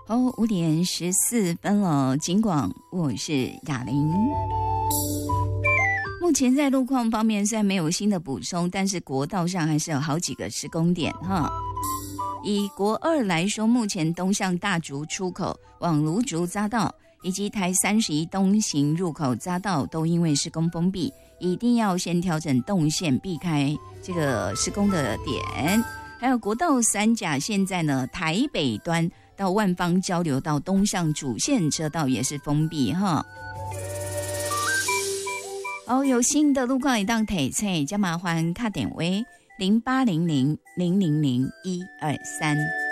哦，5点14分了，警广，我是雅玲。目前在路况方面虽然没有新的补充，但是国道上还是有好几个施工点哈。以国2来说，目前东向大竹出口往芦竹匝道以及台31东行入口匝道都因为施工封闭，一定要先调整动线，避开这个施工的点。还有国道3甲，现在呢台北端到万芳交流道东向主线车道也是封闭哈。有新的路况一档提醒，加麻烦打电话0800 000 123。